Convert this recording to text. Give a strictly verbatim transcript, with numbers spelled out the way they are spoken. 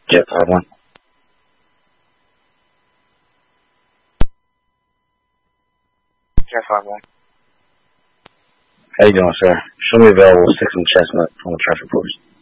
Jet five one. Jet five one. How you doing, sir? Show me available six on Chestnut from the traffic force.